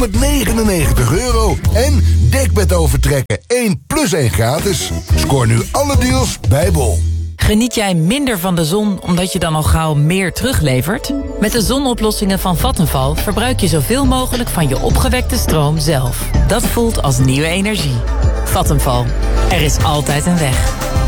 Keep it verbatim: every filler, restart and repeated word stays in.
met negenennegentig euro. En dekbed overtrekken één plus één gratis. Scoor nu alle deals bij Bol. Geniet jij minder van de zon omdat je dan al gauw meer teruglevert? Met de zonoplossingen van Vattenfall verbruik je zoveel mogelijk van je opgewekte stroom zelf. Dat voelt als nieuwe energie. Vattenfall. Er is altijd een weg.